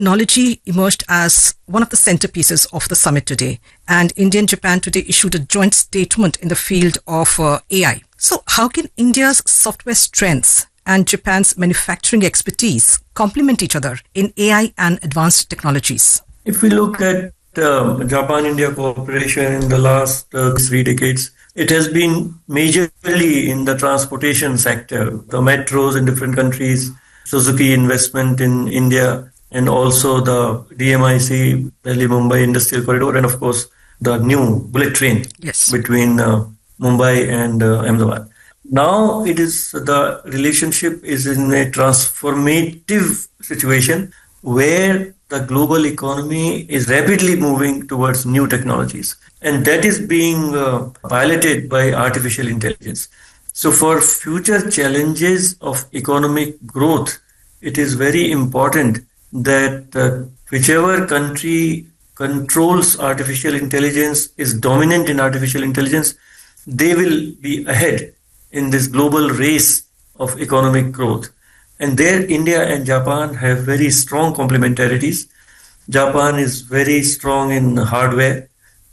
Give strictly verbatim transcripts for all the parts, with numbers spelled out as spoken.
technology emerged as one of the centerpieces of the summit today. And India and Japan today issued a joint statement in the field of uh, A I. So how can India's software strengths and Japan's manufacturing expertise complement each other in A I and advanced technologies? If we look at um, Japan-India cooperation in the last uh, three decades, it has been majorly in the transportation sector, the metros in different countries, Suzuki investment in India, and also the D M I C, Delhi-Mumbai Industrial Corridor, and of course the new bullet train yes. between uh, Mumbai and uh, Ahmedabad. Now it is the relationship is in a transformative situation where the global economy is rapidly moving towards new technologies, and that is being uh, piloted by artificial intelligence. So for future challenges of economic growth, it is very important that uh, whichever country controls artificial intelligence, is dominant in artificial intelligence, they will be ahead in this global race of economic growth. And there India and Japan have very strong complementarities. Japan is very strong in hardware,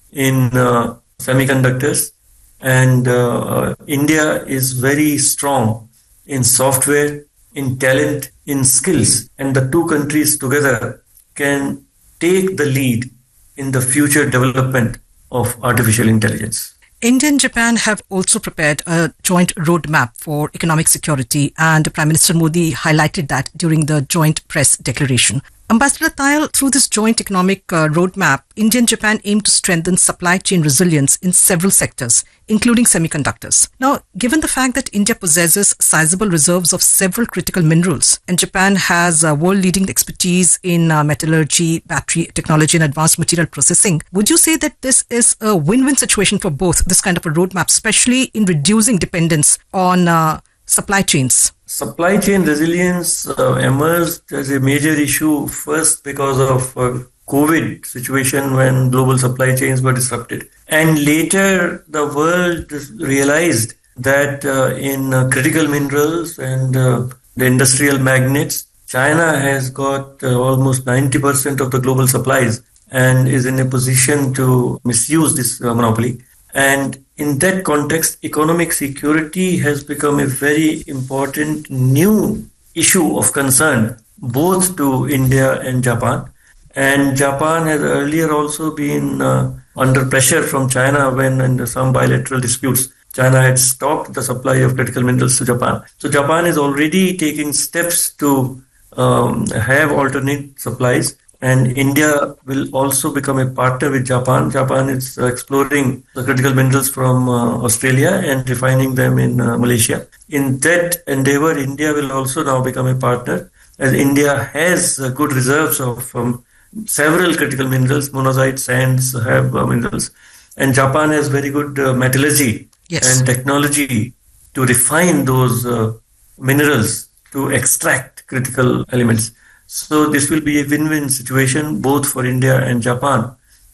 in uh, semiconductors, and uh, India is very strong in software, in talent, in skills. And the two countries together can take the lead in the future development of artificial intelligence. India and Japan have also prepared a joint roadmap for economic security, and Prime Minister Modi highlighted that during the joint press declaration. Ambassador Tayal, through this joint economic uh, roadmap, India and Japan aim to strengthen supply chain resilience in several sectors, including semiconductors. Now, given the fact that India possesses sizable reserves of several critical minerals, and Japan has uh, world-leading expertise in uh, metallurgy, battery technology, and advanced material processing, would you say that this is a win-win situation for both, this kind of a roadmap, especially in reducing dependence on uh, supply chains? Supply chain resilience uh, emerged as a major issue first because of uh, COVID situation when global supply chains were disrupted. And later the world realized that uh, in uh, critical minerals and uh, the industrial magnets, China has got uh, almost ninety percent of the global supplies and is in a position to misuse this uh, monopoly. And in that context, economic security has become a very important new issue of concern, both to India and Japan. And Japan has earlier also been uh, under pressure from China when in some bilateral disputes, China had stopped the supply of critical minerals to Japan. So Japan is already taking steps to um, have alternate supplies. And India will also become a partner with Japan. Japan is uh, exploring the critical minerals from uh, Australia and refining them in uh, Malaysia. In that endeavor, India will also now become a partner, as India has uh, good reserves of um, several critical minerals. Monazite sands have uh, minerals. And Japan has very good uh, metallurgy yes. and technology to refine those uh, minerals to extract critical elements. So this will be a win-win situation both for India and Japan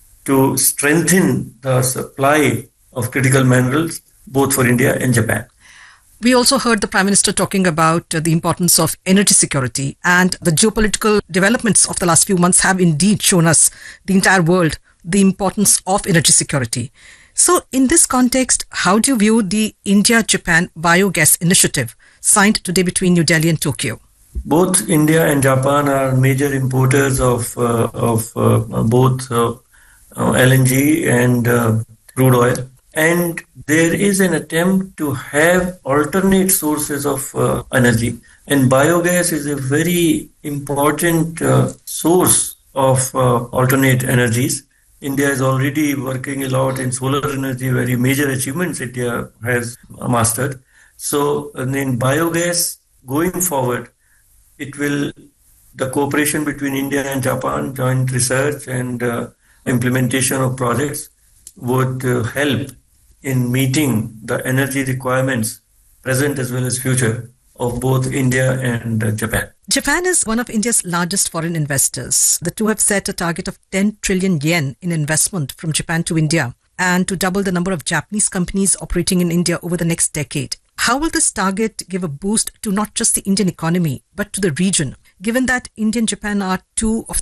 to strengthen the supply of critical minerals both for India and Japan. We also heard the Prime Minister talking about uh, the importance of energy security, and the geopolitical developments of the last few months have indeed shown us, the entire world, the importance of energy security. So in this context, how do you view the India-Japan Biogas Initiative signed today between New Delhi and Tokyo? Both India and Japan are major importers of uh, of uh, both uh, uh, L N G and uh, crude oil, and there is an attempt to have alternate sources of uh, energy. And biogas is a very important uh, source of uh, alternate energies. India is already working a lot in solar energy, very major achievements India has mastered. So in biogas going forward, it will, the cooperation between India and Japan, joint research and uh, implementation of projects would uh, help in meeting the energy requirements, present as well as future, of both India and uh, Japan. Japan is one of India's largest foreign investors. The two have set a target of ten trillion yen in investment from Japan to India, and to double the number of Japanese companies operating in India over the next decade. How will this target give a boost to not just the Indian economy, but to the region, given that India and Japan are two of